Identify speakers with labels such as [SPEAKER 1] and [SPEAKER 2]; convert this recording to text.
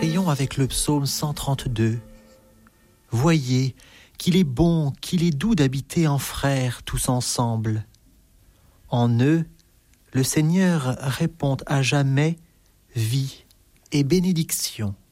[SPEAKER 1] Prions avec le psaume 132. Voyez qu'il est bon, qu'il est doux d'habiter en frères tous ensemble. En eux, le Seigneur répond à jamais vie et bénédiction.